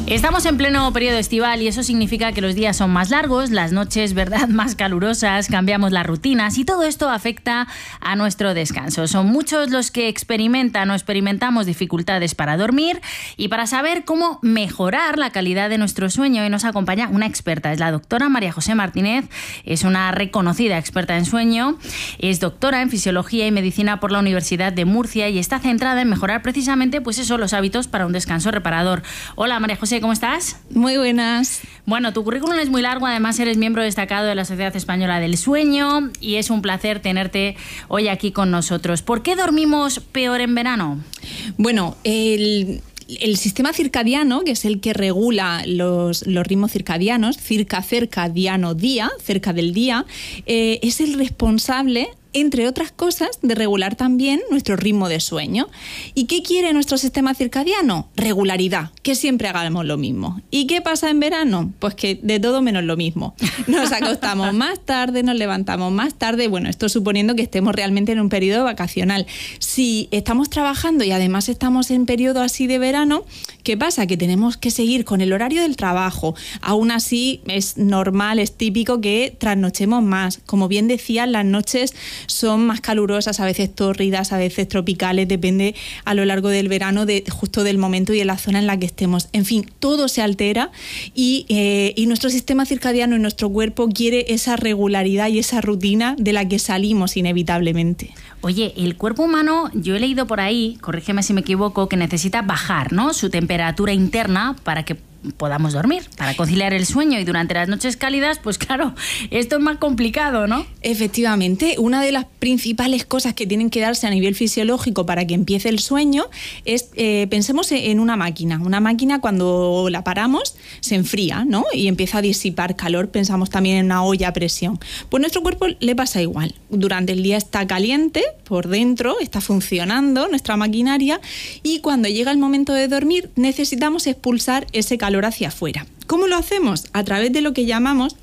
Estamos en pleno periodo estival y eso significa que los días son más largos, las noches, ¿verdad?, más calurosas, cambiamos las rutinas y todo esto afecta a nuestro descanso. Son muchos los que experimentan o experimentamos dificultades para dormir y para saber cómo mejorar la calidad de nuestro sueño. Y nos acompaña una experta, es la doctora María José Martínez, es una reconocida experta en sueño, es doctora en Fisiología y Medicina por la Universidad de Murcia y está centrada en mejorar precisamente los hábitos para un descanso reparador. Hola María José, ¿cómo estás? Muy buenas. Bueno, tu currículum es muy largo, además eres miembro destacado de la Sociedad Española del Sueño y es un placer tenerte hoy aquí con nosotros. ¿Por qué dormimos peor en verano? Bueno, el sistema circadiano, que es el que regula los ritmos circadianos, circadiano día, cerca del día, es el responsable, entre otras cosas, de regular también nuestro ritmo de sueño. ¿Y qué quiere nuestro sistema circadiano? Regularidad, que siempre hagamos lo mismo. ¿Y qué pasa en verano? Pues que de todo menos lo mismo. Nos acostamos más tarde, nos levantamos más tarde, bueno, esto suponiendo que estemos realmente en un periodo vacacional. Si estamos trabajando y además estamos en periodo así de verano, ¿qué pasa? Que tenemos que seguir con el horario del trabajo. Aún así es normal, es típico que trasnochemos más. Como bien decía, las noches son más calurosas, a veces tórridas, a veces tropicales, depende a lo largo del verano justo del momento y de la zona en la que estemos. En fin, todo se altera y nuestro sistema circadiano y nuestro cuerpo quiere esa regularidad y esa rutina de la que salimos inevitablemente. Oye, el cuerpo humano, yo he leído por ahí, corrígeme si me equivoco, que necesita bajar, ¿no?, su temperatura interna para que podamos dormir, para conciliar el sueño, y durante las noches cálidas, pues claro, esto es más complicado, ¿no? Efectivamente, una de las principales cosas que tienen que darse a nivel fisiológico para que empiece el sueño es, pensemos en una máquina. Una máquina, cuando la paramos se enfría, ¿no?, y empieza a disipar calor. Pensamos también en una olla a presión. Pues nuestro cuerpo le pasa igual. Durante el día está caliente por dentro, está funcionando nuestra maquinaria, y cuando llega el momento de dormir necesitamos expulsar ese calor hacia afuera. ¿Cómo lo hacemos? A través de lo que llamamos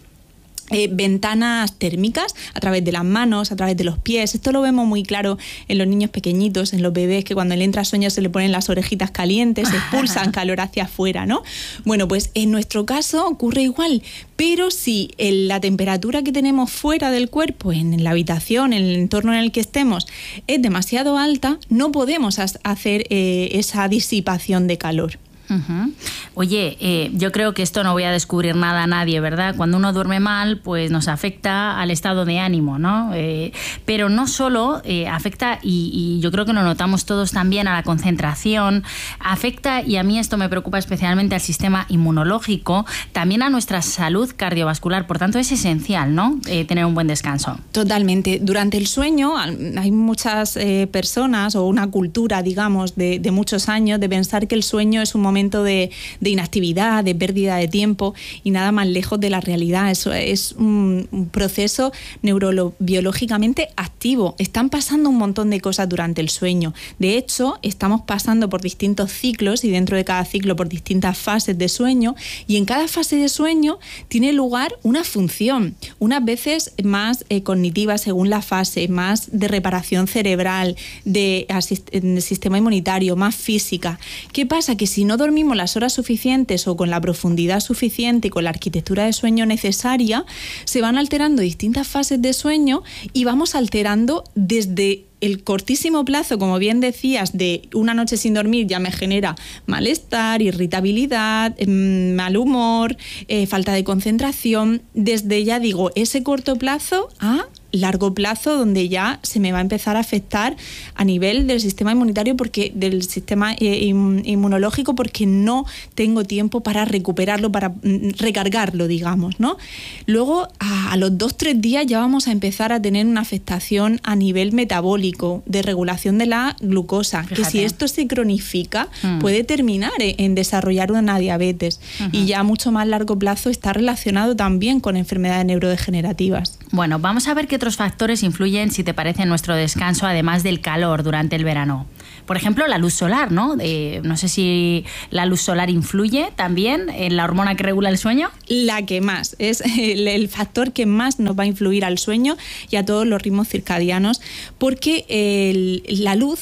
ventanas térmicas, a través de las manos, a través de los pies. Esto lo vemos muy claro en los niños pequeñitos, en los bebés, que cuando le entra sueño se le ponen las orejitas calientes, se expulsan calor hacia afuera, ¿no? Bueno, pues en nuestro caso ocurre igual, pero si la temperatura que tenemos fuera del cuerpo, en la habitación, en el entorno en el que estemos, es demasiado alta, no podemos hacer esa disipación de calor. Uh-huh. Oye, yo creo que esto no voy a descubrir nada a nadie, ¿verdad? Cuando uno duerme mal, pues nos afecta al estado de ánimo, ¿no? Pero no solo afecta, y yo creo que lo notamos todos también, a la concentración, afecta, y a mí esto me preocupa especialmente, al sistema inmunológico, también a nuestra salud cardiovascular. Por tanto, es esencial, ¿no?, tener un buen descanso. Totalmente. Durante el sueño hay muchas personas, o una cultura, digamos, de muchos años, de pensar que el sueño es un momento de inactividad, de pérdida de tiempo, y nada más lejos de la realidad. Eso es un proceso neurobiológicamente activo. Están pasando un montón de cosas durante el sueño. De hecho, estamos pasando por distintos ciclos, y dentro de cada ciclo por distintas fases de sueño, y en cada fase de sueño tiene lugar una función, unas veces más cognitiva según la fase, más de reparación cerebral, de sistema inmunitario, más física. ¿Qué pasa? Que si no dormimos las horas suficientes, o con la profundidad suficiente y con la arquitectura de sueño necesaria, se van alterando distintas fases de sueño, y vamos alterando desde el cortísimo plazo, como bien decías, de una noche sin dormir ya me genera malestar, irritabilidad, mal humor, falta de concentración, desde, ya digo, ese corto plazo a largo plazo, donde ya se me va a empezar a afectar a nivel del sistema inmunitario, del sistema inmunológico, porque no tengo tiempo para recuperarlo, para recargarlo, digamos, ¿no? Luego, a los 2-3 días ya vamos a empezar a tener una afectación a nivel metabólico, de regulación de la glucosa. Fíjate. Que si esto se cronifica, puede terminar en desarrollar una diabetes. Y ya a mucho más largo plazo está relacionado también con enfermedades neurodegenerativas. Bueno, vamos a ver qué otros factores influyen, si te parece, en nuestro descanso, además del calor durante el verano. Por ejemplo, la luz solar, ¿no? No sé si la luz solar influye también en la hormona que regula el sueño. La que más, es el factor que más nos va a influir al sueño y a todos los ritmos circadianos, porque la luz es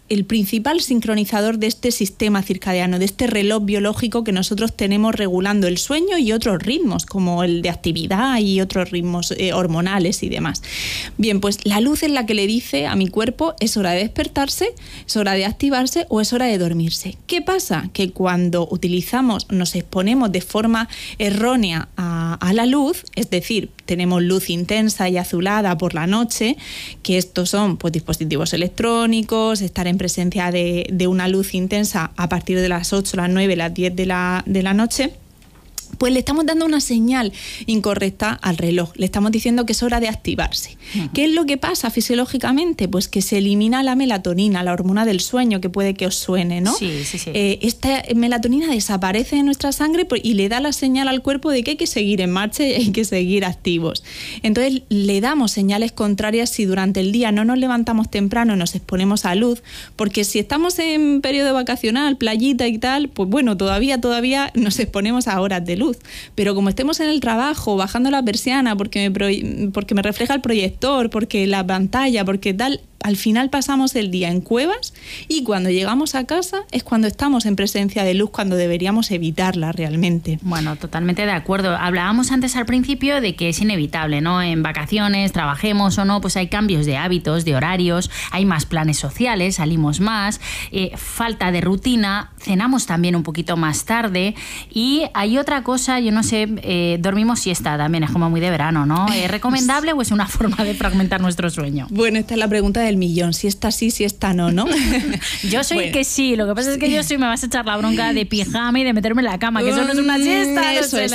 el principal sincronizador de este sistema circadiano, de este reloj biológico que nosotros tenemos regulando el sueño y otros ritmos, como el de actividad y otros ritmos hormonales y demás. Bien, pues la luz es la que le dice a mi cuerpo es hora de despertarse, es hora de activarse o es hora de dormirse. ¿Qué pasa? Que cuando nos exponemos de forma errónea a la luz, es decir, tenemos luz intensa y azulada por la noche, que estos son pues, dispositivos electrónicos, estar en presencia de una luz intensa a partir de las 8, las 9, las 10 de la noche, pues le estamos dando una señal incorrecta al reloj. Le estamos diciendo que es hora de activarse. Uh-huh. ¿Qué es lo que pasa fisiológicamente? Pues que se elimina la melatonina, la hormona del sueño, que puede que os suene, ¿no? Sí. Esta melatonina desaparece de nuestra sangre y le da la señal al cuerpo de que hay que seguir en marcha y hay que seguir activos. Entonces le damos señales contrarias si durante el día no nos levantamos temprano y nos exponemos a luz, porque si estamos en periodo vacacional, playita y tal, pues bueno, todavía nos exponemos a horas de luz. Pero como estemos en el trabajo, bajando la persiana porque me refleja el proyector, porque la pantalla, porque tal, al final pasamos el día en cuevas y cuando llegamos a casa es cuando estamos en presencia de luz, cuando deberíamos evitarla realmente. Bueno, totalmente de acuerdo. Hablábamos antes al principio de que es inevitable, ¿no? En vacaciones, trabajemos o no, pues hay cambios de hábitos, de horarios, hay más planes sociales, salimos más, falta de rutina, cenamos también un poquito más tarde y hay otra cosa, yo no sé, dormimos siesta también, es como muy de verano, ¿no? ¿Es recomendable o es una forma de fragmentar nuestro sueño? Bueno, esta es la pregunta del millón, si está sí, si está no, ¿no? Yo soy que sí, lo que pasa es que yo me vas a echar la bronca de pijama y de meterme en la cama, que eso no es una siesta, no sé.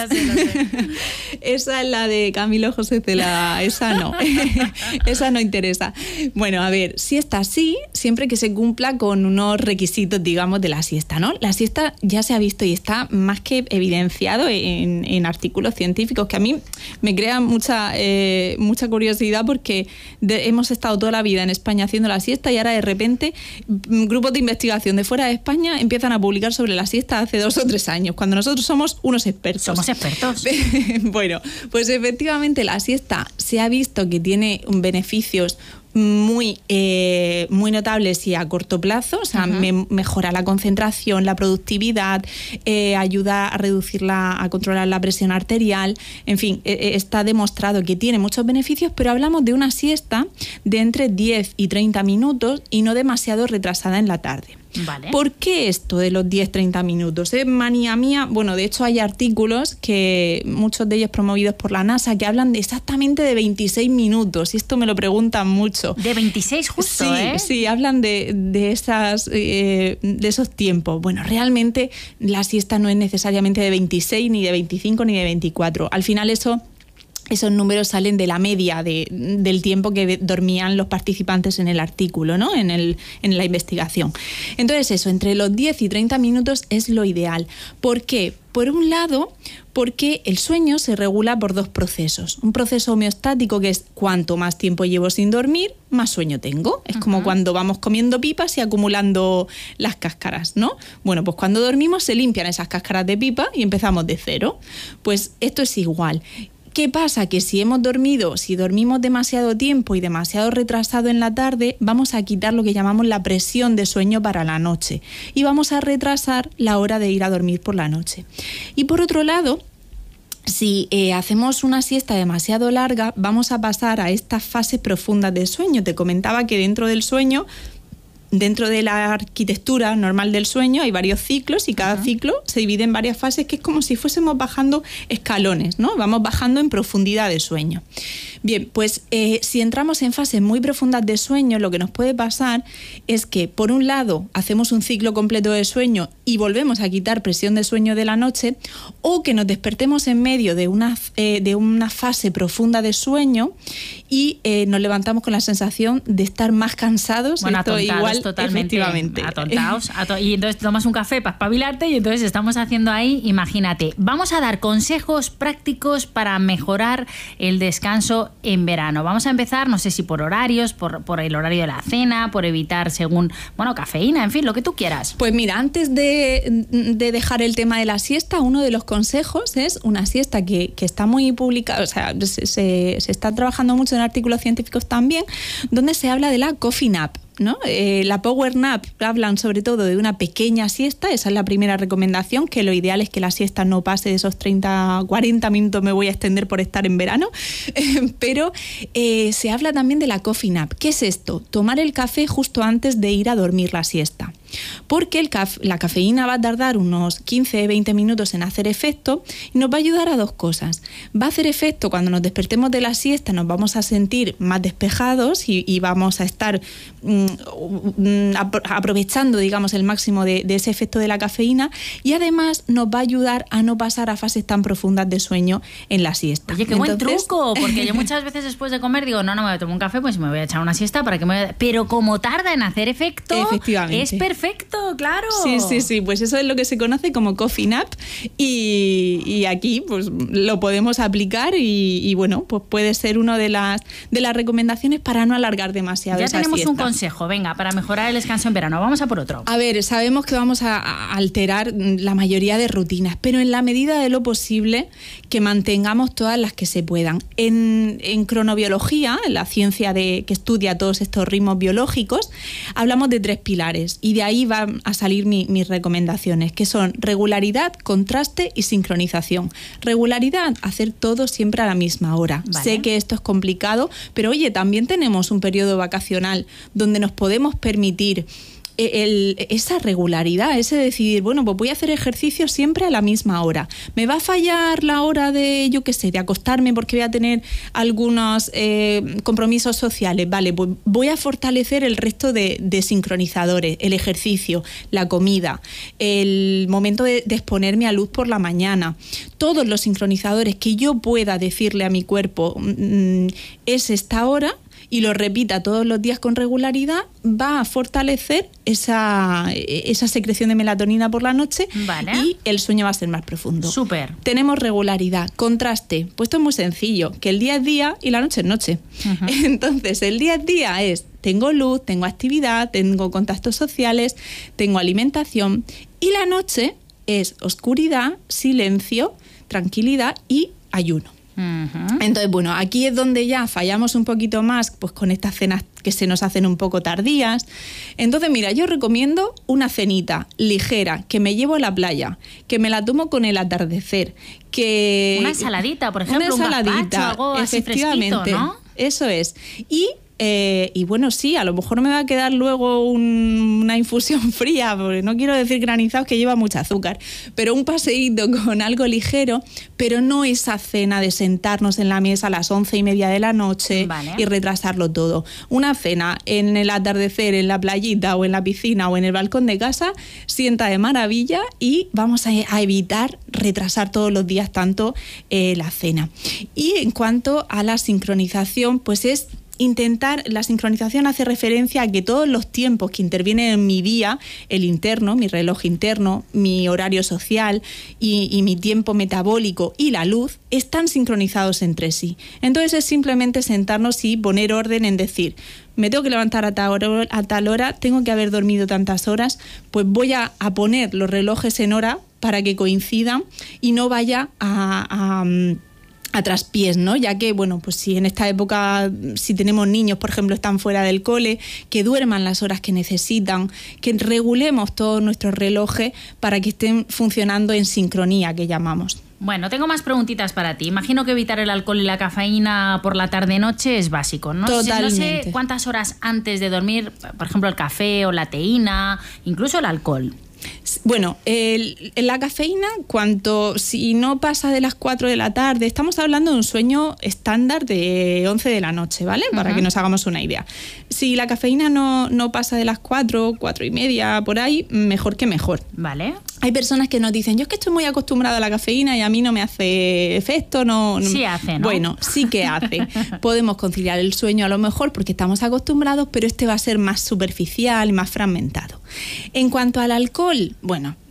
Esa es la de Camilo José Cela, esa no, esa no interesa. Bueno, a ver, siesta sí, siempre que se cumpla con unos requisitos, digamos, de la siesta, ¿no? La siesta ya se ha visto y está más que evidenciado en artículos científicos, que a mí me crea mucha curiosidad porque hemos estado toda la vida en España haciendo la siesta y ahora de repente grupos de investigación de fuera de España empiezan a publicar sobre la siesta hace 2 o 3 años, cuando nosotros somos unos expertos. Somos expertos. Bueno, pues efectivamente la siesta se ha visto que tiene beneficios muy notables y a corto plazo, o sea, mejora la concentración, la productividad, ayuda a controlar la presión arterial, en fin, está demostrado que tiene muchos beneficios, pero hablamos de una siesta de entre 10 y 30 minutos y no demasiado retrasada en la tarde. Vale. ¿Por qué esto de los 10-30 minutos? ¿Es manía mía? Bueno, de hecho hay artículos, muchos de ellos promovidos por la NASA, que hablan exactamente de 26 minutos, y esto me lo preguntan mucho. ¿De 26 justo? Sí, hablan de esos tiempos. Bueno, realmente la siesta no es necesariamente de 26, ni de 25, ni de 24. Al final esos números salen de la media del tiempo que dormían los participantes en el artículo, ¿no? En la investigación. Entonces eso, entre los 10 y 30 minutos es lo ideal. ¿Por qué? Por un lado, porque el sueño se regula por 2 procesos. Un proceso homeostático, que es cuanto más tiempo llevo sin dormir, más sueño tengo. Es como cuando vamos comiendo pipas y acumulando las cáscaras, ¿no? Bueno, pues cuando dormimos se limpian esas cáscaras de pipa y empezamos de cero. Pues esto es igual. ¿Qué pasa? Que si dormimos demasiado tiempo y demasiado retrasado en la tarde, vamos a quitar lo que llamamos la presión de sueño para la noche y vamos a retrasar la hora de ir a dormir por la noche. Y por otro lado, si hacemos una siesta demasiado larga, vamos a pasar a estas fases profundas del sueño. Te comentaba que dentro del sueño, dentro de la arquitectura normal del sueño, hay varios ciclos y cada ciclo se divide en varias fases, que es como si fuésemos bajando escalones, ¿no? Vamos bajando en profundidad de sueño. Bien, pues si entramos en fases muy profundas de sueño, lo que nos puede pasar es que, por un lado, hacemos un ciclo completo de sueño y volvemos a quitar presión de sueño de la noche, o que nos despertemos en medio de una fase profunda de sueño y nos levantamos con la sensación de estar más cansados. Bueno, esto igual, totalmente efectivamente. Atontados. Y entonces tomas un café para espabilarte y entonces estamos haciendo ahí, imagínate. Vamos a dar consejos prácticos para mejorar el descanso en verano. Vamos a empezar, no sé si por horarios, por el horario de la cena, por evitar cafeína, en fin, lo que tú quieras. Pues mira, antes de dejar el tema de la siesta, uno de los consejos es una siesta que está muy publicada, o sea, se está trabajando mucho en artículos científicos también, donde se habla de la coffee nap. ¿no? La Power Nap hablan sobre todo de una pequeña siesta, esa es la primera recomendación, que lo ideal es que la siesta no pase de esos 30-40 minutos, me voy a extender por estar en verano, pero se habla también de la Coffee Nap. ¿Qué es esto? Tomar el café justo antes de ir a dormir la siesta. Porque la cafeína va a tardar unos 15-20 minutos en hacer efecto y nos va a ayudar a dos cosas. Va a hacer efecto cuando nos despertemos de la siesta, nos vamos a sentir más despejados y vamos a estar aprovechando, digamos, el máximo de ese efecto de la cafeína, y además nos va a ayudar a no pasar a fases tan profundas de sueño en la siesta. Oye, qué buen truco, porque yo muchas veces después de comer digo, no me voy a tomar un café, pues me voy a echar una siesta para que pero como tarda en hacer efecto, es perfecto, claro. Sí, pues eso es lo que se conoce como Coffee Nap, y aquí pues lo podemos aplicar y bueno, pues puede ser una de las recomendaciones para no alargar demasiado esa siesta. Ya tenemos un consejo, venga, para mejorar el descanso en verano. Vamos a por otro. A ver, sabemos que vamos a alterar la mayoría de rutinas, pero en la medida de lo posible que mantengamos todas las que se puedan. En cronobiología, en la ciencia que estudia todos estos ritmos biológicos, hablamos de 3 pilares, y de ahí van a salir mis recomendaciones, que son regularidad, contraste y sincronización. Regularidad, hacer todo siempre a la misma hora. Vale. Sé que esto es complicado, pero oye, también tenemos un periodo vacacional donde nos podemos permitir esa regularidad, ese decidir, bueno, pues voy a hacer ejercicio siempre a la misma hora. ¿Me va a fallar la hora de, yo qué sé, de acostarme porque voy a tener algunos compromisos sociales? Vale, pues voy a fortalecer el resto de sincronizadores, el ejercicio, la comida, el momento de exponerme a luz por la mañana. Todos los sincronizadores que yo pueda decirle a mi cuerpo, es esta hora, y lo repita todos los días con regularidad, va a fortalecer esa secreción de melatonina por la noche. Vale. Y el sueño va a ser más profundo. Súper. Tenemos regularidad. Contraste, pues esto es muy sencillo, que el día es día y la noche es noche. Uh-huh. Entonces, el día es día es, tengo luz, tengo actividad, tengo contactos sociales, tengo alimentación, y la noche es oscuridad, silencio, tranquilidad y ayuno. Uh-huh. Entonces, bueno, aquí es donde ya fallamos un poquito más, pues con estas cenas que se nos hacen un poco tardías. Entonces, mira, yo recomiendo una cenita ligera que me llevo a la playa, que me la tomo con el atardecer, que una ensaladita, por ejemplo, una ensaladita, un gazpacho, algo así fresquito, ¿no? Eso es. Y bueno, sí, a lo mejor me va a quedar luego una infusión fría, porque no quiero decir granizados, que lleva mucho azúcar, pero un paseíto con algo ligero, pero no esa cena de sentarnos en la mesa a las 11:30 de la noche. Vale. Y retrasarlo todo. Una cena en el atardecer, en la playita o en la piscina o en el balcón de casa, sienta de maravilla, y vamos a evitar retrasar todos los días tanto la cena. Y en cuanto a la sincronización, pues es intentar, la sincronización hace referencia a que todos los tiempos que intervienen en mi día, el interno, mi reloj interno, mi horario social y mi tiempo metabólico y la luz, están sincronizados entre sí. Entonces es simplemente sentarnos y poner orden en decir, me tengo que levantar a tal hora, tengo que haber dormido tantas horas, pues voy a poner los relojes en hora para que coincidan y no vaya a traspiés, ¿no? Ya que, bueno, pues si en esta época, si tenemos niños, por ejemplo, están fuera del cole, que duerman las horas que necesitan, que regulemos todos nuestros relojes para que estén funcionando en sincronía, que llamamos. Bueno, tengo más preguntitas para ti. Imagino que evitar el alcohol y la cafeína por la tarde-noche es básico, ¿no? Totalmente. No sé cuántas horas antes de dormir, por ejemplo, el café o la teína, incluso el alcohol. Bueno, la cafeína, si no pasa de las 4 de la tarde, estamos hablando de un sueño estándar de 11 de la noche, ¿vale? Para uh-huh. que nos hagamos una idea. Si la cafeína no pasa de las 4:30, por ahí, mejor que mejor. Vale. Hay personas que nos dicen, yo es que estoy muy acostumbrada a la cafeína y a mí no me hace efecto. Sí hace, ¿no? Bueno, sí que hace. Podemos conciliar el sueño a lo mejor porque estamos acostumbrados, pero este va a ser más superficial y más fragmentado. En cuanto al alcohol, bueno,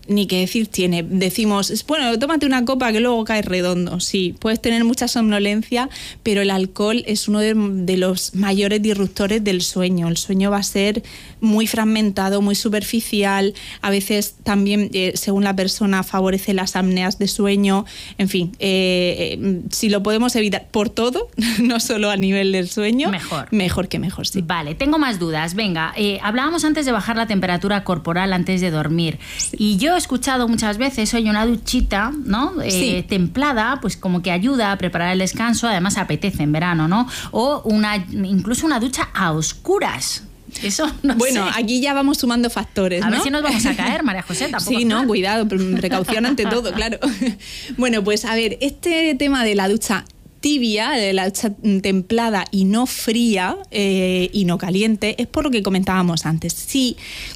ni qué decir tiene. Decimos, bueno, tómate una copa que luego caes redondo. Sí, puedes tener mucha somnolencia, pero el alcohol es uno de los mayores disruptores del sueño. El sueño va a ser muy fragmentado, muy superficial. A veces también, según la persona, favorece las apneas de sueño. En fin, si lo podemos evitar por todo, no solo a nivel del sueño, mejor que mejor, sí. Vale, tengo más dudas. Venga, hablábamos antes de bajar la temperatura corporal antes de dormir. Sí. Y yo he escuchado muchas veces, oye, una duchita, ¿no? Sí. Templada, pues como que ayuda a preparar el descanso, además apetece en verano, ¿no? O incluso una ducha a oscuras. Eso no bueno, sé. Aquí ya vamos sumando factores, ¿no? A ver ¿no? si nos vamos a caer, María José, tampoco. Sí, no, cuidado, precaución ante todo, claro. Bueno, pues a ver, este tema de la ducha tibia, de la ducha templada y no fría y no caliente, es por lo que comentábamos antes. Sí,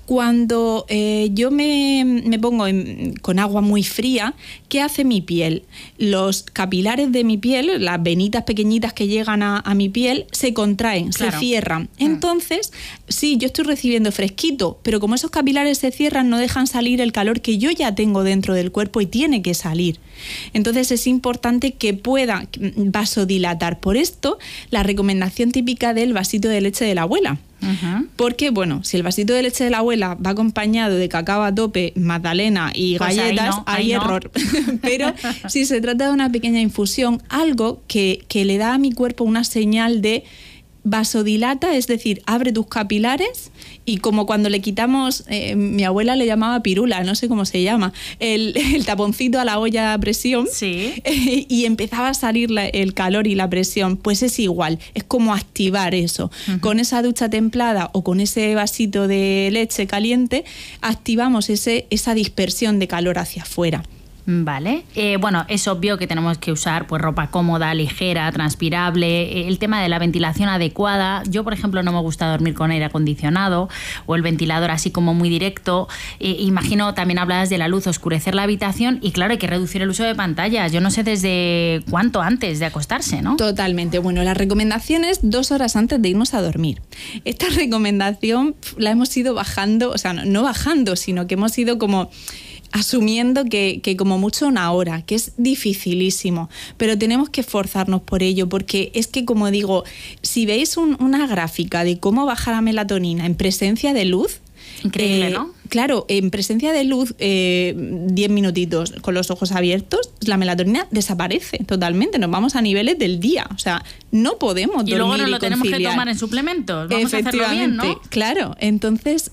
cuando yo me pongo con agua muy fría, ¿qué hace mi piel? Los capilares de mi piel, las venitas pequeñitas que llegan a mi piel, se contraen, claro, se cierran. Entonces, sí, yo estoy recibiendo fresquito, pero como esos capilares se cierran, no dejan salir el calor que yo ya tengo dentro del cuerpo y tiene que salir. Entonces es importante que pueda vasodilatar. Por esto, la recomendación típica del vasito de leche de la abuela. Uh-huh. Porque, bueno, si el vasito de leche de la abuela va acompañado de cacao a tope, magdalena y pues galletas, hay error. Pero si se trata de una pequeña infusión, algo que le da a mi cuerpo una señal de vasodilata, es decir, abre tus capilares, y como cuando le quitamos, mi abuela le llamaba pirula, no sé cómo se llama, el taponcito a la olla a presión, sí. Y empezaba a salir el calor y la presión, pues es igual, es como activar eso. Uh-huh. Con esa ducha templada o con ese vasito de leche caliente, activamos esa dispersión de calor hacia afuera. Vale. Bueno, es obvio que tenemos que usar pues ropa cómoda, ligera, transpirable, el tema de la ventilación adecuada. Yo, por ejemplo, no me gusta dormir con aire acondicionado o el ventilador así como muy directo. Imagino, también hablabas de la luz, oscurecer la habitación y claro, hay que reducir el uso de pantallas. Yo no sé desde cuánto antes de acostarse, ¿no? Totalmente. Bueno, la recomendación es 2 horas antes de irnos a dormir. Esta recomendación la hemos ido bajando, o sea, no bajando, sino que hemos ido como asumiendo que como mucho 1 hora, que es dificilísimo, pero tenemos que esforzarnos por ello, porque es que, como digo, si veis una gráfica de cómo baja la melatonina en presencia de luz, increíble, ¿no? Claro, en presencia de luz, 10 minutitos con los ojos abiertos, la melatonina desaparece totalmente. Nos vamos a niveles del día. O sea, no podemos dormir y luego no lo conciliar. Tenemos que tomar en suplementos. Vamos a hacerlo bien, ¿no? Claro. Entonces,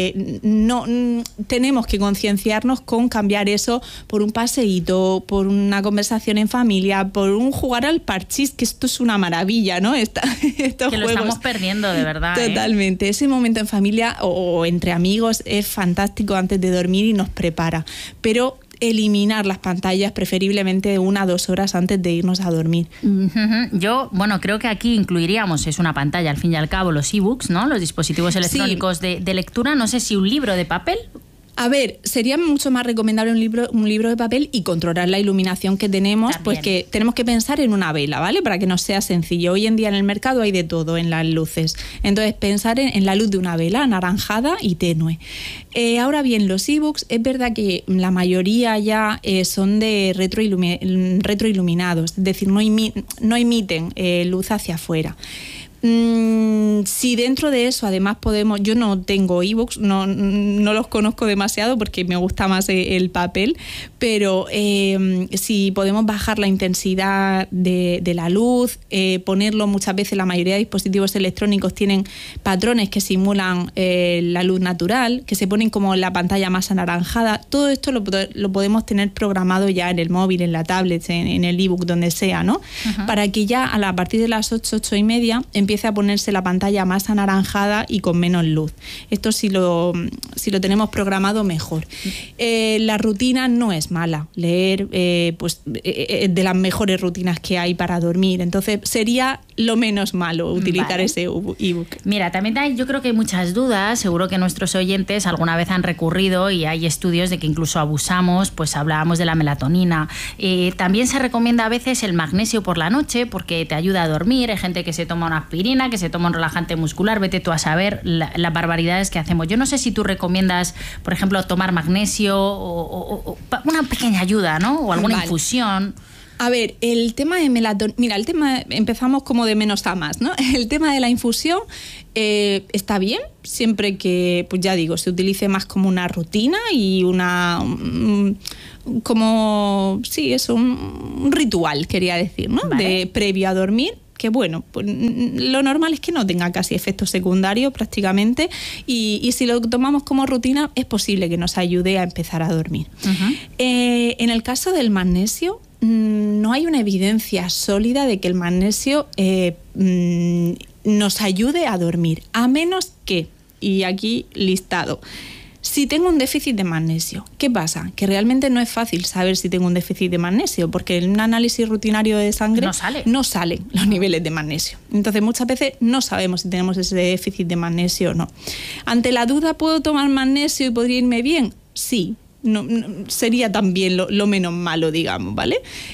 no tenemos que concienciarnos con cambiar eso por un paseíto, por una conversación en familia, por un jugar al parchís, que esto es una maravilla, ¿no? Estos que juegos. Lo estamos perdiendo, de verdad. Totalmente. Ese momento en familia o entre amigos es fantástico antes de dormir y nos prepara, pero eliminar las pantallas preferiblemente 1 a 2 horas antes de irnos a dormir. Yo, bueno, creo que aquí incluiríamos, es una pantalla al fin y al cabo, los ebooks, ¿no? Los dispositivos electrónicos sí. de lectura, no sé si un libro de papel. A ver, sería mucho más recomendable un libro de papel y controlar la iluminación que tenemos, también. Pues que tenemos que pensar en una vela, ¿vale? Para que nos sea sencillo. Hoy en día en el mercado hay de todo en las luces. Entonces, pensar en la luz de una vela anaranjada y tenue. Ahora bien, los ebooks, es verdad que la mayoría ya son de retroiluminados, es decir, no emiten luz hacia afuera. Si dentro de eso además podemos, yo no tengo ebooks, no los conozco demasiado porque me gusta más el papel, pero si podemos bajar la intensidad de la luz, ponerlo, muchas veces la mayoría de dispositivos electrónicos tienen patrones que simulan la luz natural, que se ponen como en la pantalla más anaranjada. Todo esto lo podemos tener programado ya en el móvil, en la tablet, en el ebook, donde sea, ¿no? Uh-huh. Para que ya a partir de las 8:30 empiece a ponerse la pantalla más anaranjada y con menos luz. Esto si lo tenemos programado, mejor. La rutina no es mala. Leer pues de las mejores rutinas que hay para dormir. Entonces sería lo menos malo utilizar ese ebook. Mira, también yo creo que hay muchas dudas. Seguro que nuestros oyentes alguna vez han recurrido y hay estudios de que incluso abusamos, pues hablábamos de la melatonina. También se recomienda a veces el magnesio por la noche porque te ayuda a dormir. Hay gente que se toma unas aspirina, que se toma un relajante muscular, vete tú a saber las barbaridades que hacemos. Yo no sé si tú recomiendas, por ejemplo, tomar magnesio o una pequeña ayuda, ¿no? O alguna infusión. A ver, el tema de melatonina... Mira, empezamos como de menos a más, ¿no? El tema de la infusión está bien, siempre que, pues ya digo, se utilice más como una rutina y un ritual, quería decir, ¿no? Vale. Previo a dormir. Que bueno, pues lo normal es que no tenga casi efectos secundarios prácticamente y si lo tomamos como rutina es posible que nos ayude a empezar a dormir. Uh-huh. En el caso del magnesio, no hay una evidencia sólida de que el magnesio nos ayude a dormir, a menos que, y aquí listado, si tengo un déficit de magnesio. ¿Qué pasa? Que realmente no es fácil saber si tengo un déficit de magnesio, porque en un análisis rutinario de sangre no salen los niveles de magnesio. Entonces muchas veces no sabemos si tenemos ese déficit de magnesio o no. Ante la duda, ¿puedo tomar magnesio y podría irme bien? Sí. No, sería también lo menos malo, digamos, ¿vale?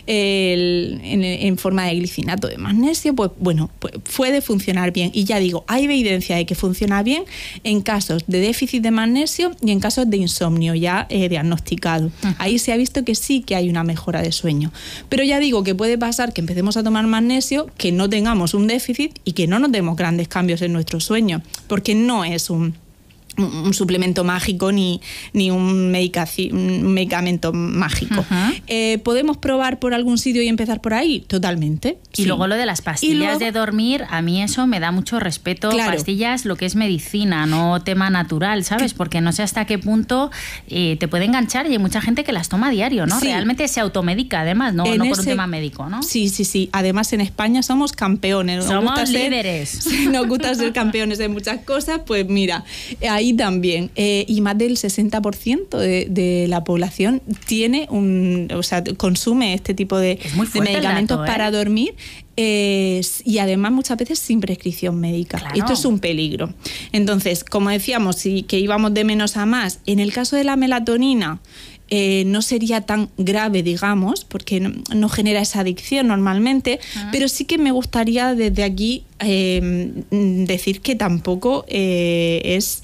En forma de glicinato de magnesio, pues bueno, pues puede funcionar bien. Y ya digo, hay evidencia de que funciona bien en casos de déficit de magnesio y en casos de insomnio ya diagnosticado. Uh-huh. Ahí se ha visto que sí que hay una mejora de sueño. Pero ya digo que puede pasar que empecemos a tomar magnesio, que no tengamos un déficit y que no notemos grandes cambios en nuestro sueño, porque no es un suplemento mágico ni un medicamento mágico. Uh-huh. ¿Podemos probar por algún sitio y empezar por ahí? Totalmente. Y sí. Luego lo de las pastillas de dormir, a mí eso me da mucho respeto. Claro. Pastillas, lo que es medicina, no tema natural, ¿sabes? Porque no sé hasta qué punto te puede enganchar y hay mucha gente que las toma a diario, ¿no? Sí. Realmente se automedica, además, no por un tema médico, ¿no? Sí. Además, en España somos campeones. Somos líderes. Nos gusta ser campeones de muchas cosas, pues mira, ahí también, y más del 60% de la población consume este tipo de medicamentos para dormir, y además muchas veces sin prescripción médica. Claro. Esto es un peligro. Entonces, como decíamos, que íbamos de menos a más, en el caso de la melatonina, no sería tan grave, digamos, porque no genera esa adicción normalmente, pero sí que me gustaría desde aquí decir que tampoco es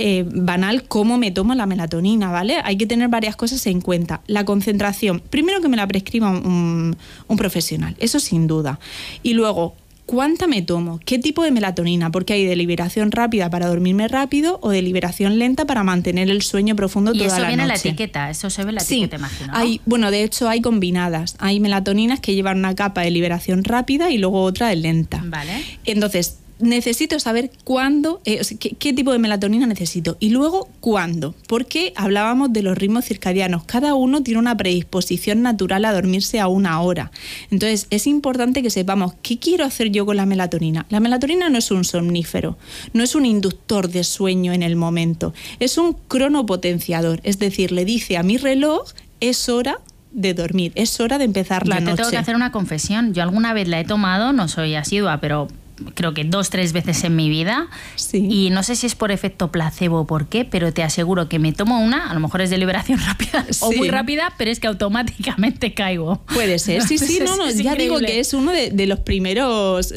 banal cómo me tomo la melatonina, ¿vale? Hay que tener varias cosas en cuenta. La concentración, primero que me la prescriba un profesional, eso sin duda. Y luego, ¿cuánta me tomo? ¿Qué tipo de melatonina? Porque hay de liberación rápida para dormirme rápido o de liberación lenta para mantener el sueño profundo toda la noche. Y eso viene en la etiqueta, eso se ve en la etiqueta, imagino, ¿no? De hecho hay combinadas. Hay melatoninas que llevan una capa de liberación rápida y luego otra de lenta. Vale. Entonces, necesito saber cuándo, qué tipo de melatonina necesito y luego cuándo, porque hablábamos de los ritmos circadianos. Cada uno tiene una predisposición natural a dormirse a una hora. Entonces es importante que sepamos qué quiero hacer yo con la melatonina. La melatonina no es un somnífero, no es un inductor de sueño en el momento, es un cronopotenciador, es decir, le dice a mi reloj es hora de dormir, es hora de empezar la noche. Yo te tengo que hacer una confesión, yo alguna vez la he tomado, no soy asidua, pero creo que 2-3 veces en mi vida, sí. Y no sé si es por efecto placebo o por qué, pero te aseguro que me tomo una, a lo mejor es de liberación rápida o muy rápida, pero es que automáticamente caigo. Puede ser, sí, ya digo que es uno de los primeros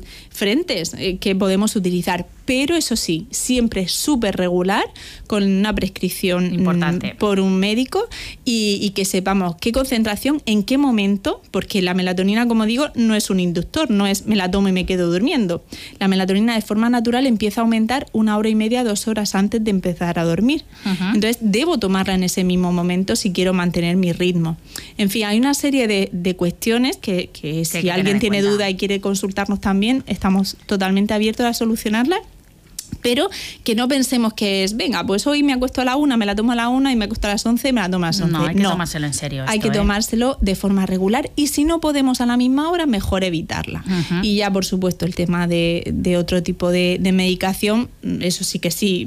frentes que podemos utilizar, pero eso sí, siempre súper regular, con una prescripción importante por un médico y que sepamos qué concentración, en qué momento, porque la melatonina, como digo, no es un inductor, no es me la tomo y me quedo durmiendo. La melatonina de forma natural empieza a aumentar 1 hora y media, 2 horas antes de empezar a dormir. Uh-huh. Entonces debo tomarla en ese mismo momento si quiero mantener mi ritmo. En fin, hay una serie de cuestiones que si alguien tiene duda y quiere consultarnos también, estamos totalmente abiertos a solucionarlas. Pero que no pensemos que es, venga, pues hoy me acuesto a la 1, me la tomo a la 1 y me acuesto a las 11 y me la tomo a las 11. No, hay que tomárselo en serio. Hay que tomárselo de forma regular y si no podemos a la misma hora, mejor evitarla. Uh-huh. Y ya, por supuesto, el tema de otro tipo de medicación, eso sí que sí,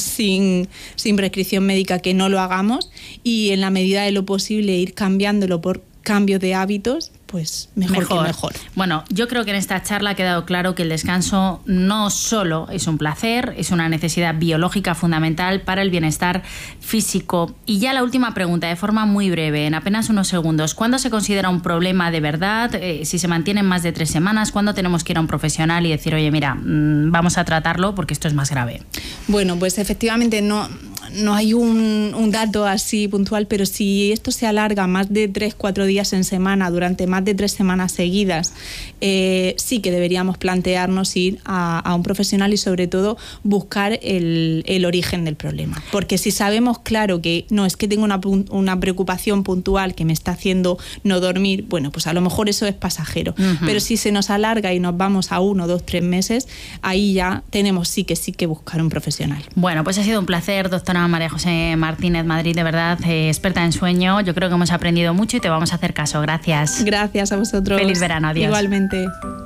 sin prescripción médica que no lo hagamos y en la medida de lo posible ir cambiándolo por cambios de hábitos pues mejor que mejor. Bueno, yo creo que en esta charla ha quedado claro que el descanso no solo es un placer, es una necesidad biológica fundamental para el bienestar físico. Y ya la última pregunta, de forma muy breve, en apenas unos segundos. ¿Cuándo se considera un problema de verdad? Si se mantienen más de 3 semanas, ¿cuándo tenemos que ir a un profesional y decir, oye, mira, vamos a tratarlo porque esto es más grave? Bueno, pues efectivamente no hay un dato así puntual, pero si esto se alarga más de 3-4 días en semana, durante más de 3 semanas seguidas, sí que deberíamos plantearnos ir a un profesional y sobre todo buscar el origen del problema. Porque si sabemos claro que no es que tengo una preocupación puntual que me está haciendo no dormir, bueno, pues a lo mejor eso es pasajero. Pero si se nos alarga y nos vamos a 1, 2, 3 meses, ahí ya tenemos sí que buscar un profesional. Bueno, pues ha sido un placer, doctora María José Martínez Madrid, de verdad, experta en sueño. Yo creo que hemos aprendido mucho y te vamos a hacer caso. Gracias. Gracias a vosotros. Feliz verano, adiós. Igualmente.